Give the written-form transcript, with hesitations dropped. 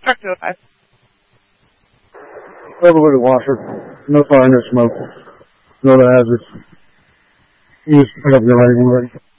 Truck 205. Overwood washer. No fire, no smoke. No other hazards. You just pick up your lighting already.